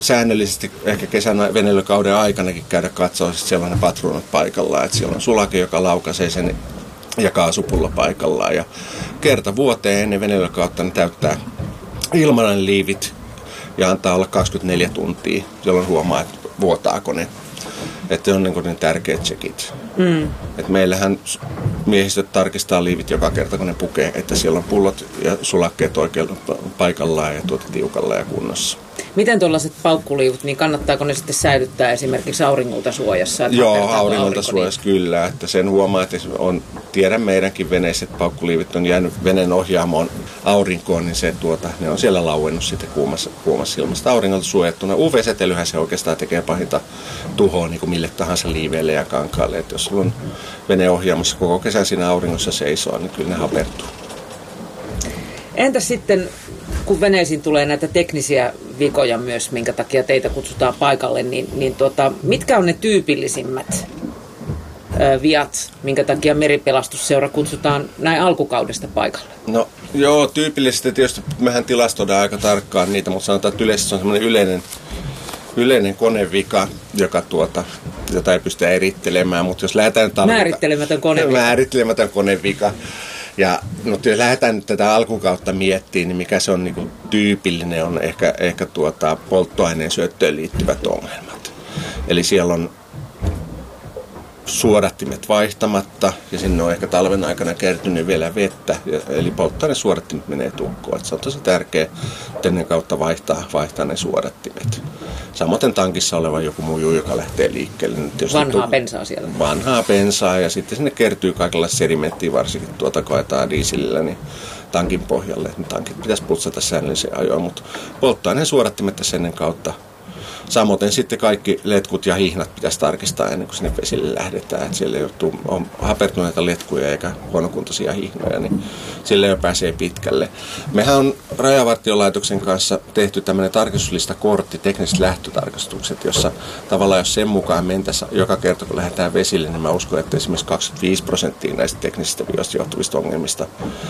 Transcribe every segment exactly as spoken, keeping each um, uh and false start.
Säännöllisesti ehkä kesän veneilykauden aikanakin käydä katsoa, että siellä on ne patruunat paikallaan, että siellä on sulake, joka laukaisee sen ja kaasupulla paikallaan. Ja kerta vuoteen ennen veneilykautta ne täyttää ilmanen liivit ja antaa olla kaksikymmentäneljä tuntia, jolloin huomaa, että vuotaako ne. Että on niin, niin tärkeät checkit. Mm. Et meillähän miehistöt tarkistaa liivit joka kerta, kun ne pukee, että siellä on pullot ja sulakkeet oikealla paikallaan ja tuota tiukalla ja kunnossa. Miten tuollaiset paukkuliivut, niin kannattaako ne sitten säilyttää esimerkiksi auringolta suojassa? Joo, auringolta suojassa kyllä. Että sen huomaa, että on, tiedän meidänkin veneissä, että paukkuliivit on jäänyt veneen ohjaamoon aurinkoon, niin se, tuota, ne on siellä lauennut sitten kuumassa, kuumassa ilmasta auringolta suojattuna. U V-säteilyhän se oikeastaan tekee pahinta tuhoa niin kuin mille tahansa liiveille ja kankaalle. Että jos sulla on vene ohjaamossa koko kesän siinä auringossa seisoo, niin kyllä ne hapertuu. Entäs sitten, kun veneisiin tulee näitä teknisiä vikoja myös, minkä takia teitä kutsutaan paikalle, niin, niin tuota, mitkä on ne tyypillisimmät ö, viat, minkä takia Meripelastusseura kutsutaan näin alkukaudesta paikalle? No joo, tyypillisesti tietysti mehän tilastoidaan aika tarkkaan niitä, mutta sanotaan, että yleisesti se on semmoinen yleinen, yleinen konevika, joka tuota, jota ei pystytä erittelemään, mutta jos lähdetään... Talvika, määrittelemätön konevika. Määrittelemätön konevika. Ja no, jos lähdetään nyt tätä alkukautta miettimään, niin mikä se on niin kuin tyypillinen, on ehkä, ehkä tuota, polttoaineen syöttöön liittyvät ongelmat. Eli siellä on suodattimet vaihtamatta ja sinne on ehkä talven aikana kertynyt vielä vettä. Eli polttoainesuodattimet menee tukkoon. Et se on tosi tärkeää ennen kautta vaihtaa, vaihtaa ne suodattimet. Samoin tankissa oleva joku muu, joka lähtee liikkeelle. Vanhaa bensaa siellä. Vanhaa bensaa ja sitten sinne kertyy kaikenlaista sedimenttiä, varsinkin tuota koetaan dieselillä, niin tankin pohjalle. Tankit pitäisi putsata säännöllisen ajoin, mutta polttoaineen suodattimet tässä ennen kautta. Samoin sitten kaikki letkut ja hihnat pitäisi tarkistaa ennen kuin sinne vesille lähdetään. Että siellä joutuu, on hapertuneita letkuja eikä huonokuntoisia hihnoja, niin sille jo pääsee pitkälle. Mehän on Rajavartiolaitoksen kanssa tehty tämmöinen tarkistuslistakortti, tekniset lähtötarkastukset, jossa tavallaan jos sen mukaan mentäisiin joka kerta kun lähdetään vesille, niin mä uskon, että esimerkiksi kaksikymmentäviisi prosenttia näistä teknisistä vioista johtuvista ongelmista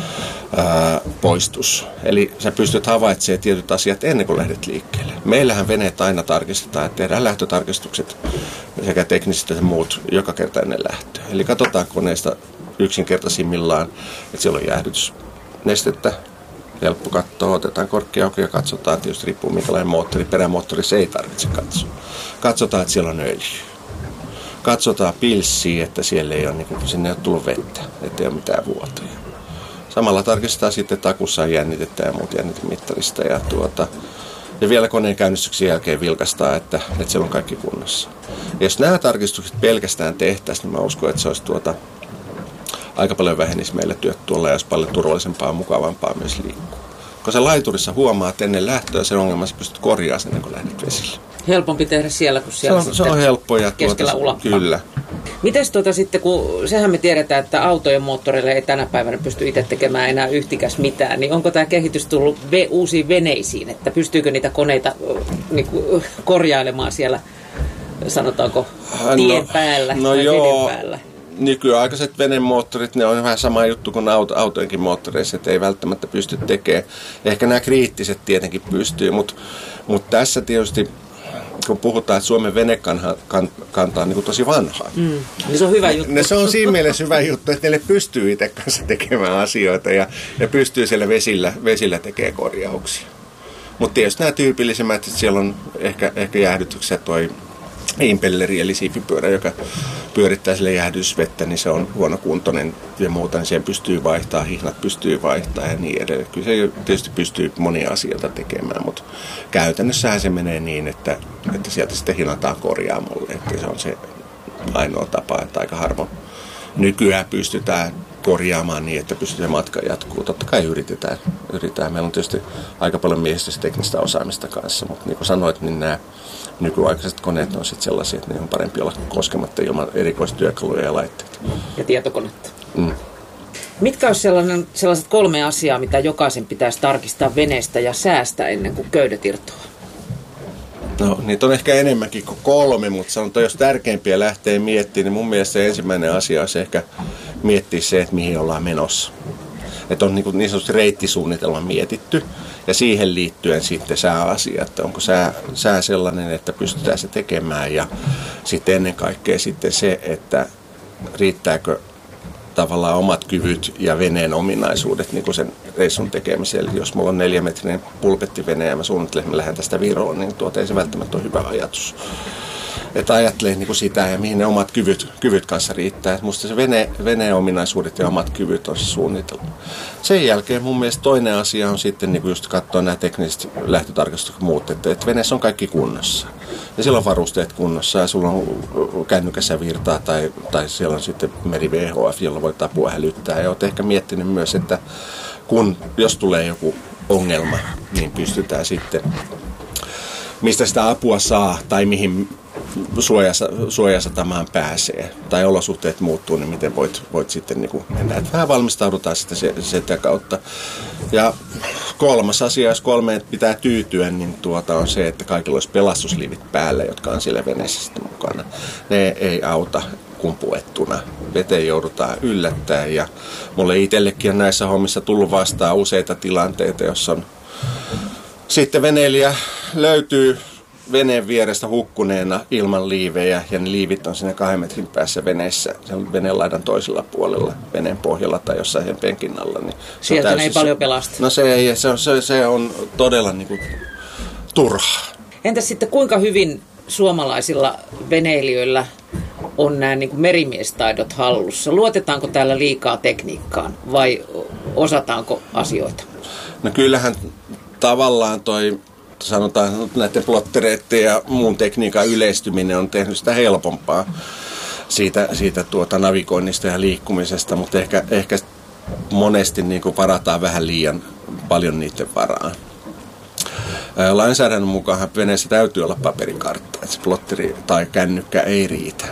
ää, poistus. Eli sä pystyt havaitsemaan tietyt asiat ennen kuin lähdet liikkeelle. Meillähän veneet aina tarkistetaan, että tehdään lähtötarkistukset sekä tekniset että muut joka kerta ennen lähtöä. Eli katsotaan koneesta yksinkertaisimmillaan, että siellä on jäähdytysnestettä. Helppo katsoa, otetaan korkkiauki ja katsotaan, tietysti riippuu minkälainen moottori, perämoottori se ei tarvitse katsoa. Katsotaan, että siellä on öljy. Katsotaan pilssiä, että siellä ei ole, niin kuin, sinne ei ole tullut vettä, ettei ole mitään vuotoja. Samalla tarkistetaan sitten takussa jännitettä ja muut jännitemittarista ja tuota, ja vielä koneen käynnistyksen jälkeen vilkastaa, että, että siellä on kaikki kunnossa. Ja jos nämä tarkistukset pelkästään tehtäisiin, niin mä uskon, että se olisi tuota, aika paljon vähenisi meille työt tuolla ja olisi paljon turvallisempaa ja mukavampaa myös liikkua. Kun sä laiturissa huomaat ennen lähtöä sen ongelman, sä pystyt korjaamaan sen, kun lähdet vesille. Helpompi tehdä siellä kuin siellä se on, se on helppo ja keskellä tuota, ulappaa. Kyllä. Mites tuota sitten, kun sehän me tiedetään, että autojen moottoreille ei tänä päivänä pysty itse tekemään enää yhtikäs mitään, niin onko tämä kehitys tullut ve- uusiin veneisiin, että pystyykö niitä koneita niin kuin, korjailemaan siellä, sanotaanko, tien no, päällä no tai joo. veden päällä? Nykyaikaiset venemoottorit, ne on vähän sama juttu kuin auto, autojenkin moottoreissa, että ei välttämättä pysty tekemään. Ehkä nämä kriittiset tietenkin pystyy, mutta, mutta tässä tietysti, kun puhutaan, että Suomen venekanta on niin kuin tosi vanhaa. Mm, niin se on hyvä juttu. Ne, se on siinä mielessä hyvä juttu, että ne pystyy itse kanssa tekemään asioita ja ne pystyy siellä vesillä, vesillä tekemään korjauksia. Mutta tietysti nämä tyypillisimmät, että siellä on ehkä, ehkä jäähdytyksiä toi impelleri eli siipipyörä, joka pyörittää sille jäähdysvettä, niin se on huonokuntoinen ja muuta, niin siihen pystyy vaihtaa, hihnat pystyy vaihtaa ja niin edelleen. Kyllä se tietysti pystyy monia asioita tekemään, mutta käytännössähän se menee niin, että, että sieltä sitten hinataan korjaamolle, että se on se ainoa tapa, että aika harvoin nykyään pystytään korjaamaan niin, että pystytään matka jatkuu. Totta kai yritetään. yritetään. Meillä on tietysti aika paljon miehistöstä teknistä osaamista kanssa, mutta niin kuin sanoit, niin nämä nykyaikaiset koneet on sitten sellaisia, että ne on parempi olla koskematta ilman erikoistyökaluja ja laitteita. Ja tietokonetta. Mm. Mitkä olisi sellaiset kolme asiaa, mitä jokaisen pitäisi tarkistaa veneestä ja säästä ennen kuin köydet irtoaa? No, niitä on ehkä enemmänkin kuin kolme, mutta sanotaan, jos tärkeimpiä lähtee miettimään, niin mun mielestä se ensimmäinen asia olisi ehkä miettiä se, että mihin ollaan menossa. Että on niin, niin sanotusti reittisuunnitelma mietitty Ja siihen liittyen sitten sääasia, että onko sää, sää sellainen, että pystytään se tekemään. Ja sitten ennen kaikkea sitten se, että riittääkö tavallaan omat kyvyt ja veneen ominaisuudet niin kuin sen reissun tekemiseen. Eli jos mulla on neljämetrinen pulpettivene ja mä suunnittelen, että mä lähden tästä Viroon, niin tuota ei se välttämättä ole hyvä ajatus. Että ajattelee niin kuin sitä ja mihin ne omat kyvyt, kyvyt kanssa riittää. Et musta se vene, veneen ominaisuudet ja omat kyvyt on se suunnitelma. Sen jälkeen mun mielestä toinen asia on sitten niin kuin just katsoa nämä tekniset lähtötarkastukset ja muut, että, että veneessä on kaikki kunnossa. Ja siellä on varusteet kunnossa ja sulla on kännykässä virtaa tai, tai siellä on sitten meri V H F, jolla voit apua hälyttää. Ja olet ehkä miettinyt myös, että kun, jos tulee joku ongelma, niin pystytään sitten, mistä sitä apua saa tai mihin suojasa, suojasatamaan pääsee tai olosuhteet muuttuu, niin miten voit, voit sitten niin kuin mennä. Että vähän valmistaudutaan sitten sitä kautta. Ja kolmas asia, jos kolmeen pitää tyytyä, niin tuota on se, että kaikilla olisi pelastusliivit päällä, jotka on siellä veneessä sitten mukana. Ne ei auta kumpuettuna. Veteen joudutaan yllättää ja mulle itsellekin on näissä hommissa tullut vastaan useita tilanteita, jossa on sitten veneilijä löytyy veneen vierestä hukkuneena ilman liivejä ja ne liivit on siinä kahden metrin päässä veneessä, veneen laidan toisella puolella, veneen pohjalla tai jossain sen penkin alla. Niin sieltä täysin, ei paljon pelasta. No se ei, se on, se, se on todella niin kuin turhaa. Entäs sitten kuinka hyvin suomalaisilla veneilijöillä on nämä niin kuin merimiestaidot hallussa? Luotetaanko täällä liikaa tekniikkaan vai osataanko asioita? No kyllähän tavallaan toi, sanotaan näiden plottereiden ja muun tekniikan yleistyminen on tehnyt sitä helpompaa siitä, siitä tuota navigoinnista ja liikkumisesta, mutta ehkä, ehkä monesti niin kuin varataan vähän liian paljon niiden varaan. Lainsäädännön mukaan veneessä täytyy olla paperikartta, että se plotteri tai kännykkä ei riitä.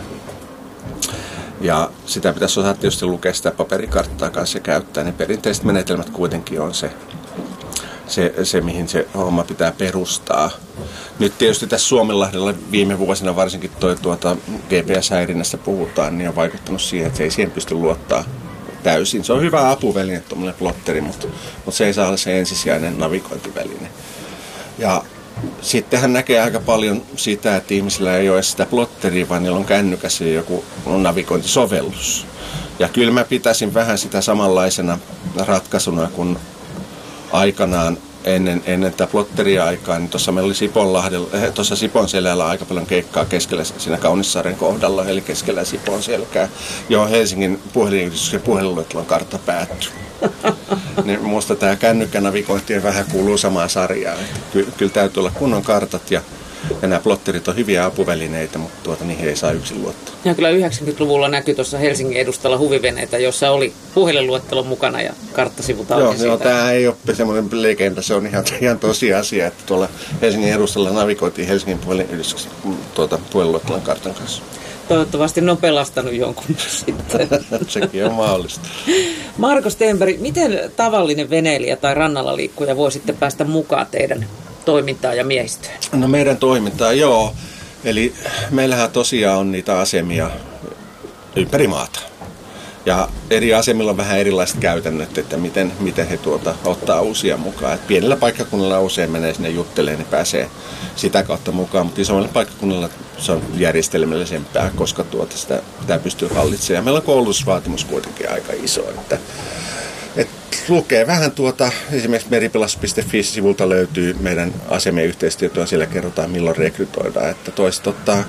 Ja sitä pitäisi osata tietysti lukea sitä paperikarttaa kanssa käyttää, niin perinteiset menetelmät kuitenkin on se, se, se mihin se homma pitää perustaa. Nyt tietysti tässä Suomenlahdella viime vuosina varsinkin toi tuota G P S-häirinnästä puhutaan, niin on vaikuttanut siihen, että se ei siihen pysty luottaa täysin. Se on hyvä apuväline, tuommoinen plotteri, mutta, mutta se ei saa olla se ensisijainen navigointiväline. Ja sittenhän näkee aika paljon sitä, että ihmisillä ei ole sitä plotteria, vaan niillä on kännykässä joku navigointisovellus. Ja kyllä mä pitäisin vähän sitä samanlaisena ratkaisuna kuin aikanaan ennen, ennen tätä plotteria-aikaa, niin tuossa meillä oli Siponlahdella, tuossa Siponselällä aika paljon keikkaa keskellä siinä Kaunissaaren kohdalla, eli keskellä Siponselkää, johon Helsingin puhelinyhdistys ja puhelinluettelon kartta päättyi. Niin minusta tämä kännykkänavigointi vähän kuuluu samaan sarjaan. Ky- kyllä täytyy olla kunnon kartat ja, ja nämä plotterit on hyviä apuvälineitä, mutta tuota, niihin ei saa yksin luottaa. Ja kyllä yhdeksänkymmentäluvulla näkyi tuossa Helsingin edustalla huviveneitä, jossa oli puhelinluettelo mukana ja karttasivut auki. Joo, siitä. joo, tämä ei ole semmoinen legenda, se on ihan, ihan tosiasia, että tuolla Helsingin edustalla navigoitiin Helsingin puhelinyhdistyksen tuota, puhelinluettelon kartan kanssa. Toivottavasti ne on pelastanut jonkun sitten. Sekin on mahdollista. Marko Stenberg, miten tavallinen veneilijä tai rannalla liikkuja voi sitten päästä mukaan teidän toimintaan ja miehistöön? No meidän toimintaan, joo. Eli meillähän tosiaan on niitä asemia ympäri maata. Ja eri asemilla on vähän erilaiset käytännöt, että miten, miten he tuota, ottaa uusia mukaan. Et pienellä paikkakunnalla usein menee sinne juttelemaan, niin pääsee sitä kautta mukaan. Mutta isommilla paikkakunnilla se on järjestelmällisempää, koska tuota, sitä, sitä pystyy hallitsemaan. Ja meillä on koulutusvaatimus kuitenkin aika iso. Että, et lukee vähän tuota, esimerkiksi meripelastus piste fi-sivulta löytyy meidän asemien yhteistyötä, siellä kerrotaan milloin rekrytoidaan. Että toiset ottaa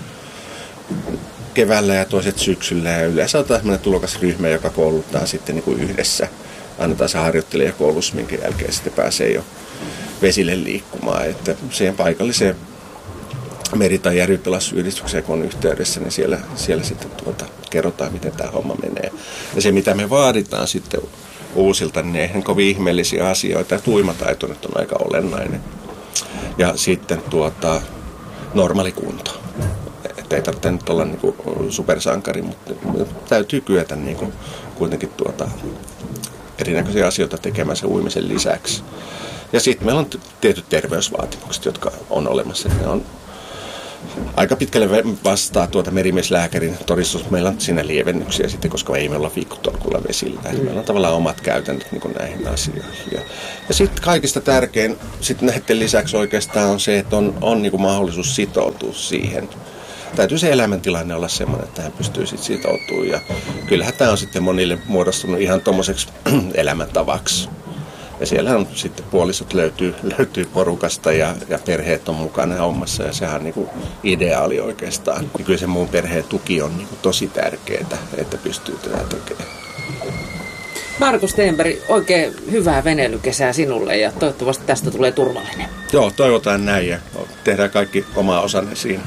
keväällä ja toiset syksyllä ja yleensä on tämmöinen tulokasryhmä, joka kouluttaa sitten niin kuin yhdessä. Annetaan se harjoittelijakoulutus, minkä jälkeen sitten pääsee jo vesille liikkumaan. Että siihen paikalliseen meri- tai järvipelastusyhdistykseen, kun on yhteydessä, niin siellä, siellä sitten tuota, kerrotaan, miten tämä homma menee. Ja se, mitä me vaaditaan sitten uusilta, niin eihän kovin ihmeellisiä asioita. Ja tuimataito nyt on aika olennainen. Ja sitten tuota, normaali kunto. Että ei tarvitse nyt olla niinku supersankari, mutta täytyy kyetä niinku kuitenkin tuota erinäköisiä asioita tekemään sen uimisen lisäksi. Ja sitten meillä on tietyt terveysvaatimukset, jotka on olemassa. Ne on aika pitkälle vastaa tuota merimieslääkärin todistus. Meillä on siinä lievennyksiä sitten, koska ei me olla viikkotolkulla vesillä. Mm. Meillä on tavallaan omat käytännöt niin kuin näihin asioihin. Ja, ja sitten kaikista tärkein sitten näiden lisäksi oikeastaan on se, että on, on niin kuin mahdollisuus sitoutua siihen. Täytyy se elämäntilanne olla semmoinen, että hän pystyy sitten sitoutumaan. Ja kyllähän tämä on sitten monille muodostunut ihan tommoseksi elämäntavaksi. Ja siellä on sitten puolisot löytyy, löytyy porukasta ja, ja perheet on mukana hommassa ja sehän on niin kuin ideaali oikeastaan. Ja kyllä se muun perheen tuki on niin kuin tosi tärkeää, että pystyy tätä tekemään. Marko Stenberg, oikein hyvää veneilykesää sinulle ja toivottavasti tästä tulee turvallinen. Joo, toivotaan näin ja tehdään kaikki omaa osanne siinä.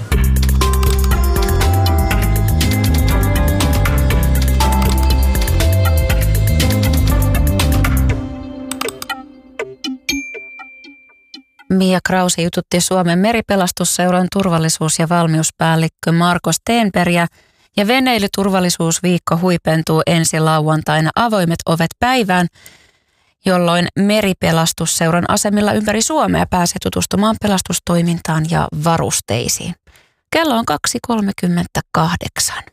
Mia Krause jututti Suomen meripelastusseuran turvallisuus- ja valmiuspäällikkö Marko Stenbergia ja veneilyturvallisuusviikko huipentuu ensi lauantaina avoimet ovet päivään, jolloin meripelastusseuran asemilla ympäri Suomea pääsee tutustumaan pelastustoimintaan ja varusteisiin. Kello on kaksi kolmekymmentäkahdeksan.